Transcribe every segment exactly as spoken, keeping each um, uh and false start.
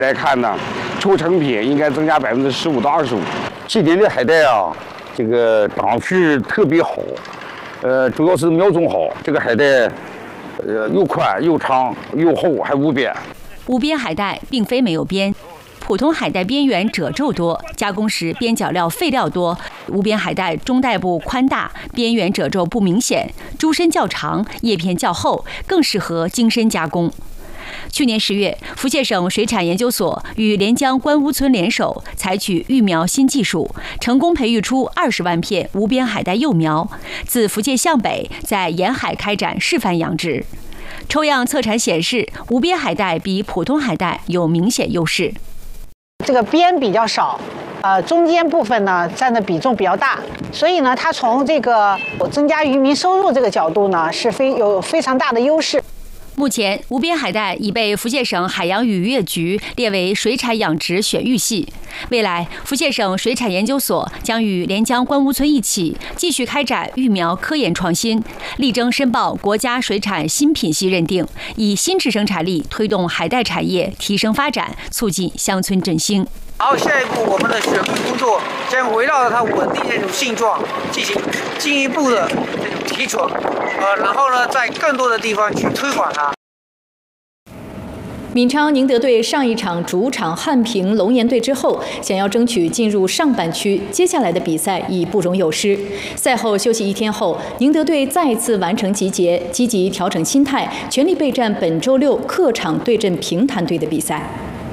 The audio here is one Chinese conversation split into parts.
来看呢，出成品应该增加百分之十五到二十五。 今年的海带啊，这个长势特别好，呃，主要是苗种好。这个海带，呃，又宽又长又厚，还无边。 无边海带并非没有边。普通海带边缘褶皱多，加工时边角料废料多。无边海带中带部宽大，边缘褶皱不明显，株身较长，叶片较厚，更适合精深加工。去年十月，福建省水产研究所与连江关屋村联手，采取育苗新技术，成功培育出二十万片无边海带幼苗，自福建向北，在沿海开展示范养殖。抽样测产显示，无边海带比普通海带有明显优势。 这个边比较少，呃，中间部分呢占的比重比较大，所以呢，它从这个增加渔民收入这个角度呢，是非有非常大的优势。 目前，无边海带已被福建省海洋与渔业局列为水产养殖选育系。未来，福建省水产研究所将与连江关屋村一起，继续开展育苗科研创新，力争申报国家水产新品系认定，以新质生产力推动海带产业提升发展，促进乡村振兴。 然后下一步，我们的选育工作将围绕着它稳定的这种性状进行进一步的这种提纯，呃，然后呢，在更多的地方去推广它。 闵昌宁德队上一场主场憾平龙岩队之后，想要争取进入上半区，接下来的比赛已不容有失。赛后休息一天后，宁德队再次完成集结，积极调整心态，全力备战本周六客场对阵平潭队的比赛。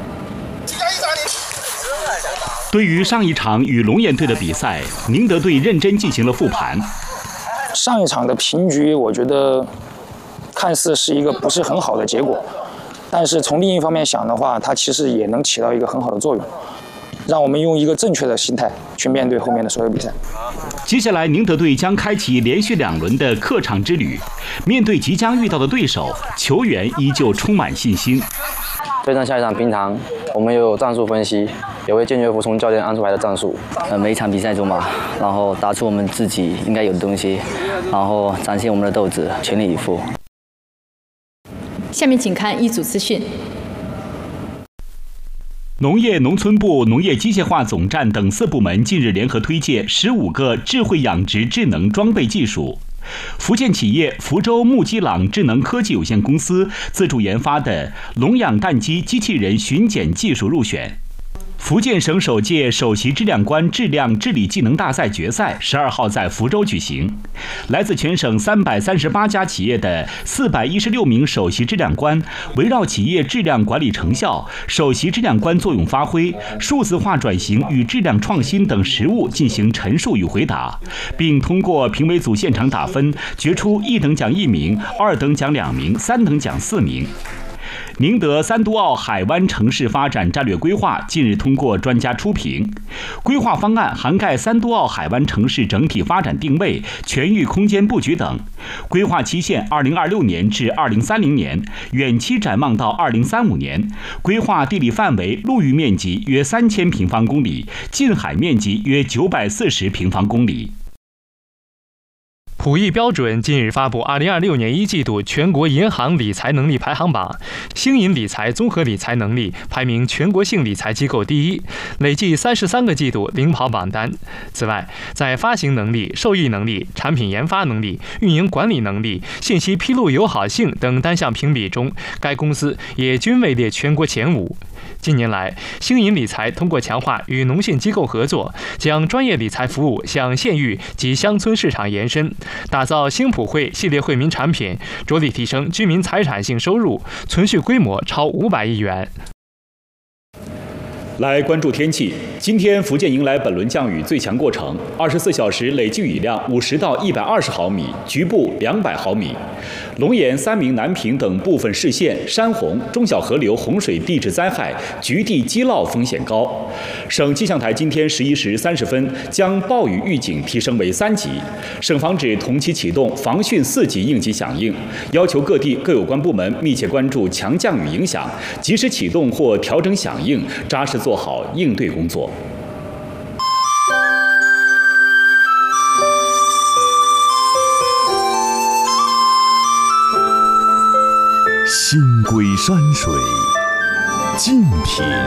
对于上一场与龙岩队的比赛，宁德队认真进行了复盘。 上一场的平局，我觉得看似是一个不是很好的结果，但是从另一方面想的话，它其实也能起到一个很好的作用，让我们用一个正确的心态去面对后面的所有比赛。 接下来，宁德队将开启连续两轮的客场之旅。面对即将遇到的对手，球员依旧充满信心。 对阵下一场平潭，我们有战术分析，也会坚决服从教练安出来的战术。 呃，每一场比赛中嘛，然后打出我们自己应该有的东西，然后展现我们的斗志，全力以赴。 下面请看一组资讯。 农业农村部、农业机械化总站等四部门近日联合推介十五个智慧养殖智能装备技术。福建企业福州木基朗智能科技有限公司自主研发的笼养蛋鸡机器人巡检技术入选。福建省首届首席质量官质量治理技能大赛决赛十二号在福州举行，来自全省三百三十八家企业的四百一十六名首席质量官，围绕企业质量管理成效、首席质量官作用发挥、数字化转型与质量创新等实务进行陈述与回答，并通过评委组现场打分，决出一等奖一名、二等奖两名、三等奖四名。宁德三都澳海湾城市发展战略规划近日通过专家初评，规划方案涵盖三都澳海湾城市整体发展定位、全域空间布局等，规划期限二零二六年至二零三零年，远期展望到二零三五年，规划地理范围陆域面积约三千平方公里，近海面积约九百四十平方公里。 普益标准近日发布二零二六年一季度全国银行理财能力排行榜，兴银理财综合理财能力排名全国性理财机构第一，累计三十三个季度领跑榜单。此外，在发行能力、受益能力、产品研发能力、运营管理能力、信息披露友好性等单项评比中，该公司也均位列全国前五。近年来，兴银理财通过强化与农信机构合作，将专业理财服务向县域及乡村市场延伸，打造兴普惠系列惠民产品，着力提升居民财产性收入，存续规模超五百亿元。 来关注天气，今天福建迎来本轮降雨最强过程，二十四小时累计雨量五十到一百二十毫米，局部两百毫米。龙岩、三明、南平等部分市县山洪、中小河流洪水地质灾害局地积涝风险高。省气象台今天十一时三十分将暴雨预警提升为三级，省防指同期启动防汛四级应急响应，要求各地各有关部门密切关注强降雨影响，及时启动或调整响应，扎实做好应对工作。 心归山水， 竞品。